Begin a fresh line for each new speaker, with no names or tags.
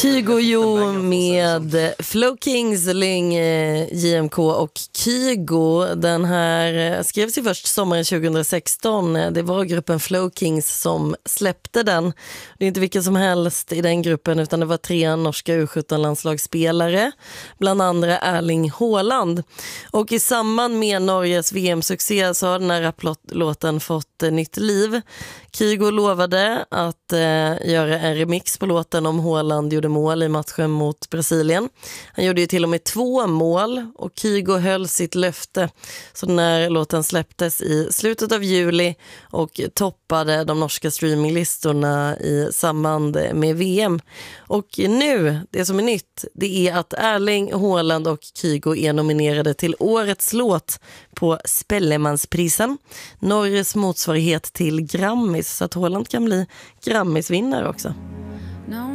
Kygo Jo med Flow Kings, Ling, JMK och Kygo. Den här skrevs ju först sommaren 2016. Det var gruppen Flow Kings som släppte den. Det är inte vilken som helst i den gruppen, utan det var 3 norska U17-landslagsspelare, bland andra Erling Haaland. Och i samband med Norges VM-succé så har den här rapplåten fått nytt liv. Kygo lovade att göra en remix på låten om Haaland gjorde mål i matchen mot Brasilien. Han gjorde ju till och med 2 mål och Kygo höll sitt löfte. Så den här låten släpptes i slutet av juli och toppade de norska streaminglistorna i samband med VM. Och nu, det som är nytt, det är att Erling Haaland och Kygo är nominerade till årets låt på Spellemansprisen, Norges motsvarighet till Grammis, så att Haaland kan bli Grammisvinnare också.